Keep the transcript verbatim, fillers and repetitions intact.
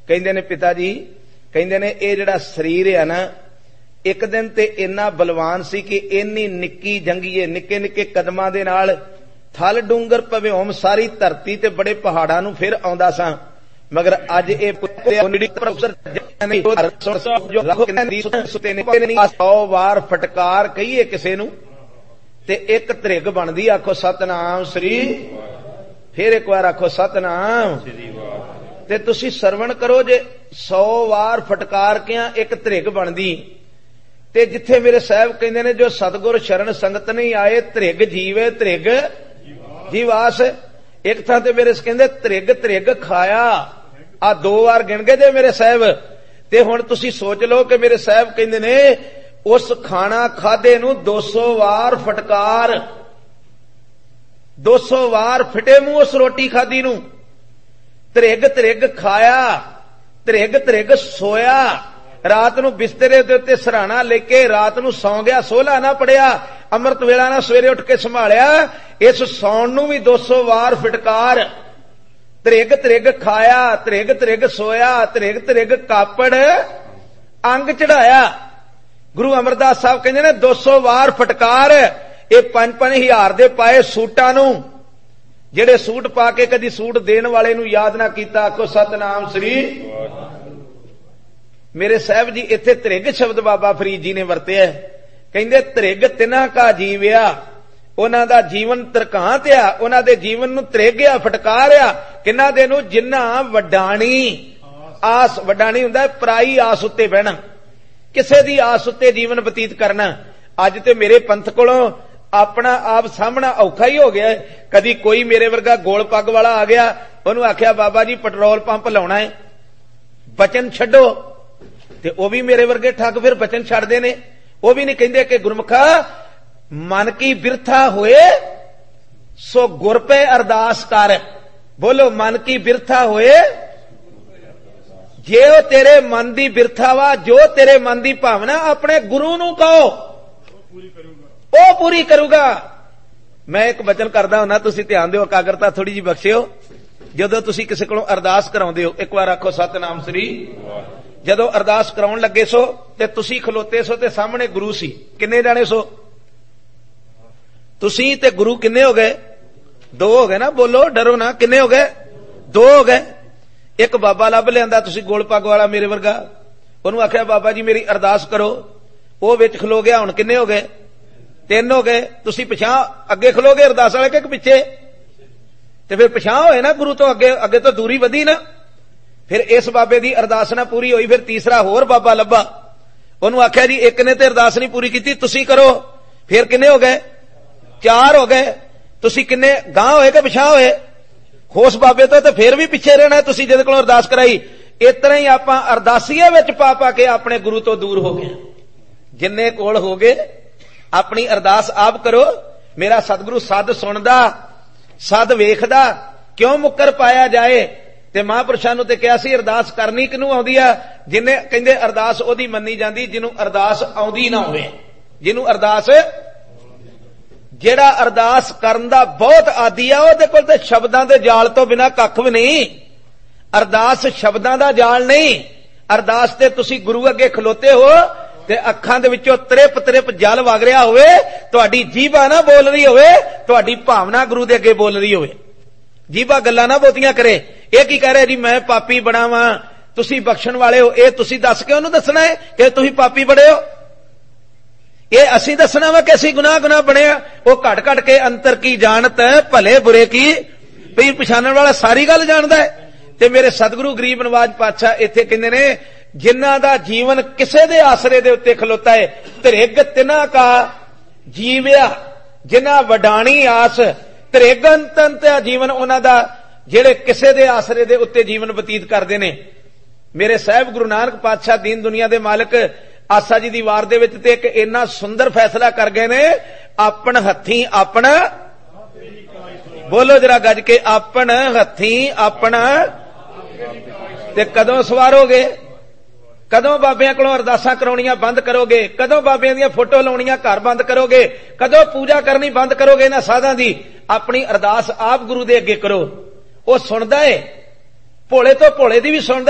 ਕਹਿੰਦੇ ਨੇ ਪਿਤਾ ਜੀ, ਕਹਿੰਦੇ ਨੇ ਇਹ ਜਿਹੜਾ ਸਰੀਰ ਹੈ ਨਾ, ਇੱਕ ਦਿਨ ਤੇ ਇੰਨਾ ਬਲਵਾਨ ਸੀ ਕਿ ਇੰਨੀ ਨਿੱਕੀ ਜੰਗੀਏ ਨਿੱਕੇ ਨਿੱਕੇ ਕਦਮਾਂ ਦੇ ਨਾਲ ਥਲ ਡੂੰਗਰ ਭਵਿਓਮ ਸਾਰੀ ਧਰਤੀ ਤੇ ਬੜੇ ਪਹਾੜਾਂ ਨੂੰ ਫਿਰ ਆਉਂਦਾ ਸਾਂ। ਮਗਰ ਅੱਜ ਇਹ ਪ੍ਰੋਫੈਸਰ ਸੌ ਵਾਰ ਫਟਕਾਰ ਕਹੀਏ ਕਿਸੇ ਨੂੰ ਤੇ ਇੱਕ ਧ੍ਰਿਗ ਬਣਦੀ। ਆਖੋ ਸਤਨਾਮ ਸ੍ਰੀ, ਫਿਰ ਇੱਕ ਵਾਰ ਆਖੋ ਸਤਨਾਮ। ਤੇ ਤੁਸੀਂ ਸਰਵਣ ਕਰੋ, ਜੇ ਸੌ ਵਾਰ ਫਟਕਾਰ ਕਿਆ ਇੱਕ ਧ੍ਰਿਗ ਬਣਦੀ। ਤੇ ਜਿੱਥੇ ਮੇਰੇ ਸਾਹਿਬ ਕਹਿੰਦੇ ਨੇ ਜੋ ਸਤਿਗੁਰ ਸ਼ਰਨ ਸੰਗਤ ਨਹੀਂ ਆਏ, ਧ੍ਰਿਗ ਜੀਵੇ ਧ੍ਰਿਗ ਜੀਵਾਸ। ਇੱਕ ਥਾਂ ਤੇ ਮੇਰੇ ਕਹਿੰਦੇ ਧ੍ਰਿਗ ਧ੍ਰਿਗ ਖਾਇਆ, ਆ ਦੋ ਵਾਰ ਗਿਣ ਗਏ ਜੇ ਮੇਰੇ ਸਾਹਿਬ। ਤੇ ਹੁਣ ਤੁਸੀਂ ਸੋਚ ਲਓ ਕਿ ਮੇਰੇ ਸਾਹਿਬ ਕਹਿੰਦੇ ਨੇ ਉਸ ਖਾਣਾ ਖਾਦੇ ਨੂੰ ਦੋ ਸੌ ਵਾਰ ਫਟਕਾਰ, ਦੋ ਸੌ ਵਾਰ ਫਿਟੇ ਮੂੰਹ ਉਸ ਰੋਟੀ ਖਾਦੀ ਨੂੰ। ਧ੍ਰਿਗ ਧ੍ਰਿਗ ਖਾਇਆ, ਧ੍ਰਿਗ ਧ੍ਰਿਗ ਸੋਇਆ, ਰਾਤ ਨੂੰ ਬਿਸਤਰੇ ਦੇ ਉੱਤੇ ਸਰਾਣਾ ਲੈ ਕੇ ਰਾਤ ਨੂੰ ਸੌਂ ਗਿਆ, ਸੋਲਾ ਨਾ ਪੜਿਆ, ਅੰਮ੍ਰਿਤ ਵੇਲਾ ਨਾ ਸਵੇਰੇ ਉੱਠ ਕੇ ਸੰਭਾਲਿਆ। ਇਸ ਸੌਣ ਨੂੰ ਵੀ ਦੋ ਸੌ ਵਾਰ ਫਟਕਾਰ। ਧ੍ਰਿਗ ਧ੍ਰਿਗ ਖਾਇਆ, ਧ੍ਰਿਗ ਧ੍ਰਿਗ ਸੋਇਆ, ਧ੍ਰਿਗ ਧ੍ਰਿਗ ਕਾਪੜ ਅੰਗ ਚੜਾਇਆ। ਗੁਰੂ ਅਮਰਦਾਸ ਸਾਹਿਬ ਕਹਿੰਦੇ ਨੇ ਦੋ ਸੌ ਵਾਰ ਫਟਕਾਰ। ਇਹ ਪੰਜ ਪੰਜ ਹਜ਼ਾਰ ਦੇ ਪਾਏ ਸੂਟਾਂ ਨੂੰ, ਜਿਹੜੇ ਸੂਟ ਪਾ ਕੇ ਕਦੀ ਸੂਟ ਦੇਣ ਵਾਲੇ ਨੂੰ ਯਾਦ ਨਾ ਕੀਤਾ। ਆਖੋ ਸਤਨਾਮ ਸ੍ਰੀ। ਮੇਰੇ ਸਾਹਿਬ ਜੀ ਇੱਥੇ ਧ੍ਰਿਗ ਸ਼ਬਦ ਬਾਬਾ ਫਰੀਦ ਜੀ ਨੇ ਵਰਤਿਆ। ਕਹਿੰਦੇ ਧ੍ਰਿਗ ਤਿਨਾ ਕਾ ਜੀਵਿਆ, ਉਹਨਾਂ ਦਾ ਜੀਵਨ ਤਰਕਾਂਤ ਆ, ਉਹਨਾਂ ਦੇ ਜੀਵਨ ਨੂੰ ਧ੍ਰਿਗ ਆ, ਫਟਕਾਰ ਆ। ਕਿੰਨਾ ਦੇ ਨੂੰ? ਜਿੰਨਾ ਵਡਾਣੀ ਆਸ, ਵਡਾਣੀ ਹੁੰਦਾ ਪਰਾਈ ਆਸ ਉੱਤੇ ਬਹਿਣਾ, ਕਿਸੇ ਦੀ ਆਸ ਉੱਤੇ ਜੀਵਨ ਬਤੀਤ ਕਰਨਾ। ਅੱਜ ਤੇ ਮੇਰੇ ਪੰਥ ਕੋਲੋਂ ਆਪਣਾ ਆਪ ਸਾਹਮਣਾ ਔਖਾ ਹੀ ਹੋ ਗਿਆ। ਕਦੀ ਕੋਈ ਮੇਰੇ ਵਰਗਾ ਗੋਲ ਪੱਗ ਵਾਲਾ ਆ ਗਿਆ, ਉਹਨੂੰ ਆਖਿਆ ਬਾਬਾ ਜੀ ਪੈਟਰੋਲ ਪੰਪ ਲਾਉਣਾ ਹੈ, ਬਚਨ ਛੱਡੋ, ਤੇ ਉਹ ਵੀ ਮੇਰੇ ਵਰਗੇ ਠੱਗ ਫਿਰ ਬਚਨ ਛੱਡਦੇ ਨੇ। ਉਹ ਵੀ ਨਹੀਂ ਕਹਿੰਦੇ ਕਿ ਗੁਰਮੁਖਾ ਮਨ ਕੀ ਬਿਰਥਾ ਹੋਏ ਸੋ ਗੁਰ ਪੈ ਅਰਦਾਸ ਕਰ। ਬੋਲੋ, ਮਨ ਕੀ ਬਿਰਥਾ ਹੋਏ, ਜੇ ਉਹ ਤੇਰੇ ਮਨ ਦੀ ਬਿਰਥਾ ਵਾ, ਜੋ ਤੇਰੇ ਮਨ ਦੀ ਭਾਵਨਾ, ਆਪਣੇ ਗੁਰੂ ਨੂੰ ਕਹੋ, ਉਹ ਪੂਰੀ ਕਰੂਗਾ। ਮੈਂ ਇੱਕ ਬਚਨ ਕਰਦਾ ਹੁੰਦਾ, ਤੁਸੀਂ ਧਿਆਨ ਦਿਓ, ਇਕਾਗਰਤਾ ਥੋੜੀ ਜਿਹੀ ਬਖਸ਼ਿਓ। ਜਦੋਂ ਤੁਸੀਂ ਕਿਸੇ ਕੋਲੋਂ ਅਰਦਾਸ ਕਰਾਉਂਦੇ ਹੋ, ਇੱਕ ਵਾਰ ਆਖੋ ਸਤਨਾਮ ਸ੍ਰੀ। ਜਦੋਂ ਅਰਦਾਸ ਕਰਾਉਣ ਲੱਗੇ ਸੋ ਤੇ ਤੁਸੀਂ ਖਲੋਤੇ ਸੋ ਤੇ ਸਾਹਮਣੇ ਗੁਰੂ ਸੀ, ਕਿੰਨੇ ਜਾਣੇ ਸੋ? ਤੁਸੀਂ ਤੇ ਗੁਰੂ ਕਿੰਨੇ ਹੋ ਗਏ? ਦੋ ਹੋ ਗਏ ਨਾ। ਬੋਲੋ, ਡਰੋ ਨਾ। ਕਿੰਨੇ ਹੋ ਗਏ? ਦੋ ਹੋ ਗਏ। ਇੱਕ ਬਾਬਾ ਲੱਭ ਲਿਆਂਦਾ, ਤੁਸੀਂ ਗੋਲ ਪੱਗ ਵਾਲਾ ਮੇਰੇ ਵਰਗਾ, ਉਹਨੂੰ ਆਖਿਆ ਬਾਬਾ ਜੀ ਮੇਰੀ ਅਰਦਾਸ ਕਰੋ, ਉਹ ਵਿੱਚ ਖਲੋ ਗਿਆ। ਹੁਣ ਕਿੰਨੇ ਹੋ ਗਏ? ਤਿੰਨ ਹੋ ਗਏ। ਤੁਸੀਂ ਪਿਛਾਂ ਅੱਗੇ ਖਲੋਗੇ ਅਰਦਾਸ ਵਾਲੇ ਕਿ ਪਿੱਛੇ? ਤੇ ਫਿਰ ਪਿਛਾਂ ਹੋਏ ਨਾ ਗੁਰੂ ਤੋਂ, ਅੱਗੇ ਅੱਗੇ ਤੋਂ ਦੂਰੀ ਵਧੀ ਨਾ। ਫਿਰ ਇਸ ਬਾਬੇ ਦੀ ਅਰਦਾਸ ਨਾ ਪੂਰੀ ਹੋਈ, ਫਿਰ ਤੀਸਰਾ ਹੋਰ ਬਾਬਾ ਲੱਭਾ, ਉਹਨੂੰ ਆਖਿਆ ਜੀ ਇੱਕ ਨੇ ਤੇ ਅਰਦਾਸ ਨਹੀਂ ਪੂਰੀ ਕੀਤੀ, ਤੁਸੀਂ ਕਰੋ। ਫਿਰ ਕਿੰਨੇ ਹੋ ਗਏ? ਚਾਰ ਹੋ ਗਏ। ਤੁਸੀਂ ਕਿੰਨੇ ਗਾਂਹ ਹੋਏ ਕਿ ਪਿਛਾਂ ਹੋਏ? ਉਸ ਬਾਬੇ ਤੋਂ ਤੇ ਫਿਰ ਵੀ ਪਿੱਛੇ ਰਹਿਣਾ ਤੁਸੀਂ ਜਿਹਦੇ ਕੋਲੋਂ ਅਰਦਾਸ ਕਰਾਈ। ਇਸ ਤਰ੍ਹਾਂ ਹੀ ਆਪਾਂ ਅਰਦਾਸੀਏ ਵਿੱਚ ਪਾ ਪਾ ਕੇ ਆਪਣੇ ਗੁਰੂ ਤੋਂ ਦੂਰ ਹੋ ਗਏ। ਜਿੰਨੇ ਕੋਲ ਹੋ ਗਏ ਆਪਣੀ ਅਰਦਾਸ ਆਪ ਕਰੋ। ਮੇਰਾ ਸਤਿਗੁਰੂ ਸਦ ਸੁਣਦਾ, ਸਦ ਵੇਖਦਾ, ਕਿਉਂ ਮੁੱਕਰ ਪਾਇਆ ਜਾਏ। ਤੇ ਮਹਾਂਪੁਰਸ਼ਾਂ ਨੂੰ ਤੇ ਕਿਹਾ ਸੀ ਅਰਦਾਸ ਕਰਨੀ ਕਿਹਨੂੰ ਆਉਂਦੀ ਆ? ਜਿਹਨੇ, ਕਹਿੰਦੇ ਅਰਦਾਸ ਉਹਦੀ ਮੰਨੀ ਜਾਂਦੀ ਜਿਹਨੂੰ ਅਰਦਾਸ ਆਉਂਦੀ ਨਾ ਹੋਵੇ। ਜਿਹਨੂੰ ਅਰਦਾਸ, ਜਿਹੜਾ ਅਰਦਾਸ ਕਰਨ ਦਾ ਬਹੁਤ ਆਦੀ ਆ, ਉਹਦੇ ਕੋਲ ਤੇ ਸ਼ਬਦਾਂ ਦੇ ਜਾਲ ਤੋਂ ਬਿਨਾਂ ਕੱਖ ਵੀ ਨਹੀਂ। ਅਰਦਾਸ ਸ਼ਬਦਾਂ ਦਾ ਜਾਲ ਨਹੀਂ। ਅਰਦਾਸ ਤੇ ਤੁਸੀਂ ਗੁਰੂ ਅੱਗੇ ਖਲੋਤੇ ਹੋ ਤੇ ਅੱਖਾਂ ਦੇ ਵਿੱਚੋਂ ਤ੍ਰਿਪ ਤ੍ਰਿਪ ਜਲ ਵਗ ਰਿਹਾ ਹੋਵੇ, ਤੁਹਾਡੀ ਜੀਭਾ ਨਾ ਬੋਲ ਰਹੀ ਹੋਵੇ, ਤੁਹਾਡੀ ਭਾਵਨਾ ਗੁਰੂ ਦੇ ਅੱਗੇ ਬੋਲ ਰਹੀ ਹੋਵੇ। ਜੀਭਾ ਗੱਲਾਂ ਨਾ ਬਹੁਤੀਆਂ ਕਰੇ। ਇਹ ਕੀ ਕਹਿ ਰਿਹਾ ਜੀ ਮੈਂ ਪਾਪੀ ਬਣਾ ਵਾਂ, ਤੁਸੀਂ ਬਖਸ਼ਣ ਵਾਲੇ ਹੋ। ਇਹ ਤੁਸੀਂ ਦੱਸ ਕੇ ਉਹਨੂੰ ਦੱਸਣਾ ਹੈ ਕਿ ਤੁਸੀਂ ਪਾਪੀ ਬੜੇ ਹੋ? ਇਹ ਅਸੀਂ ਦੱਸਣਾ ਵਾ ਕਿ ਅਸੀਂ ਗੁਨਾਹ ਗੁਨਾਹ ਬਣਿਆ? ਉਹ ਘਟ ਘਟ ਕੇ ਅੰਤਰ ਕੀ ਜਾਣਤ ਭਲੇ ਬੁਰੇ ਕੀ ਪਈ ਪਛਾਣਨ ਵਾਲਾ ਸਾਰੀ ਗੱਲ ਜਾਣਦਾ ਹੈ। ਤੇ ਮੇਰੇ ਸਤਿਗੁਰੂ ਗਰੀਬ ਨਵਾਜ ਪਾਤਸ਼ਾਹ ਇੱਥੇ ਕਹਿੰਦੇ ਨੇ ਜਿਨ੍ਹਾਂ ਦਾ ਜੀਵਨ ਕਿਸੇ ਦੇ ਆਸਰੇ ਦੇ ਉੱਤੇ ਖਲੋਤਾ ਹੈ, ਧ੍ਰਿਗ ਤਿਨਾ ਕਾ ਜੀਵਿਆ, ਜਿਨ੍ਹਾਂ ਵਡਾਣੀ ਆਸ, ਧ੍ਰਿਗੰਤਨ ਤੇ ਜੀਵਨ ਉਹਨਾਂ ਦਾ, ਜਿਹੜੇ ਕਿਸੇ ਦੇ ਆਸਰੇ ਦੇ ਉੱਤੇ ਜੀਵਨ ਬਤੀਤ ਕਰਦੇ ਨੇ। ਮੇਰੇ ਸਾਹਿਬ ਗੁਰੂ ਨਾਨਕ ਪਾਤਸ਼ਾਹ ਦੀਨ ਦੁਨੀਆ ਦੇ ਮਾਲਕ ਆਸਾ ਜੀ ਦੀ ਵਾਰ ਦੇ ਵਿੱਚ ਤੇ ਇੱਕ ਇੰਨਾ ਸੁੰਦਰ ਫੈਸਲਾ ਕਰ ਗਏ ਨੇ, ਆਪਣ ਹੱਥੀਂ ਆਪਣਾ, ਬੋਲੋ ਜਰਾ ਗੱਜ ਕੇ, ਆਪਣ ਹੱਥੀਂ ਆਪਣਾ। ਤੇ ਕਦੋਂ ਸਵਾਰੋਗੇ? ਕਦੋਂ ਬਾਬਿਆਂ ਕੋਲੋਂ ਅਰਦਾਸਾਂ ਕਰਾਉਣੀਆਂ ਬੰਦ ਕਰੋਗੇ? ਕਦੋਂ ਬਾਬਿਆਂ ਦੀਆਂ ਫੋਟੋ ਲਾਉਣੀਆਂ ਘਰ ਬੰਦ ਕਰੋਗੇ? ਕਦੋਂ ਪੂਜਾ ਕਰਨੀ ਬੰਦ ਕਰੋਗੇ ਇਹਨਾਂ ਸਾਧਾਂ ਦੀ? ਆਪਣੀ ਅਰਦਾਸ ਆਪ ਗੁਰੂ ਦੇ ਅੱਗੇ ਕਰੋ। ਉਹ ਸੁਣਦਾ ਏ, ਭੋਲੇ ਤੋਂ ਭੋਲੇ ਦੀ ਵੀ ਸੁਣਦਾ।